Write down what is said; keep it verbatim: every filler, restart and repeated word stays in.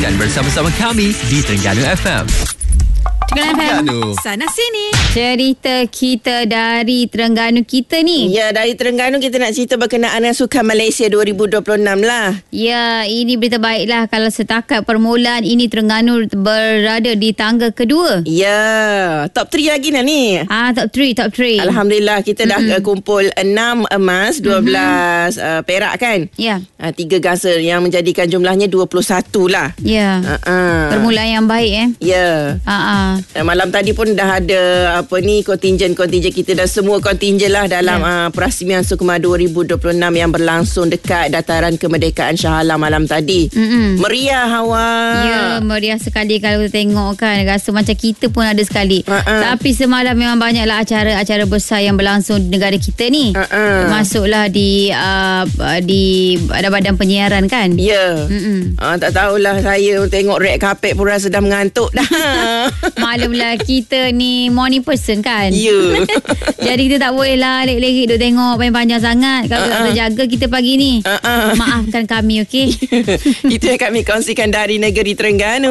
Teruskan bersama-sama kami di Terengganu F M. Terengganu sana sini. Cerita kita dari Terengganu kita ni. Ya, dari Terengganu kita nak cerita berkenaan dengan Sukan Malaysia dua ribu dua puluh enam lah. Ya, ini berita baik lah. Kalau setakat permulaan ini Terengganu berada di tangga kedua. Ya, top tiga lagi lah ni. Ah, top tiga, top tiga. Alhamdulillah kita mm-hmm. dah uh, kumpul enam emas, dua belas mm-hmm. uh, perak kan. Ya. Uh, tiga gasa yang menjadikan jumlahnya dua puluh satu lah. Ya. Uh-uh. Permulaan yang baik eh. Ya. Uh-uh. Uh, malam tadi pun dah ada apa ni kontingen-kontingen kita dah semua kontingen lah dalam yeah. uh, perasmian Sukma dua ribu dua puluh enam yang berlangsung dekat Dataran Kemerdekaan Shah Alam malam tadi. Mm-mm. Meriah Hawa. Ya, meriah sekali kalau kita tengok kan. Rasa macam kita pun ada sekali. Uh-uh. Tapi semalam memang banyaklah acara-acara besar yang berlangsung di negara kita ni. Uh-uh. Termasuklah di uh, di ada badan penyiaran kan. Ya. Yeah. Uh, tak tahulah saya tengok red carpet pun rasa dah mengantuk dah. Maklumlah kita ni morning person kan. Ya. Yeah. Jadi kita tak boleh lah lek-lek duk tengok panjang-panjang sangat. Kalau uh-uh. tak terjaga kita pagi ni. Uh-uh. Maafkan kami, okey? Itu yang kami kongsikan dari negeri Terengganu.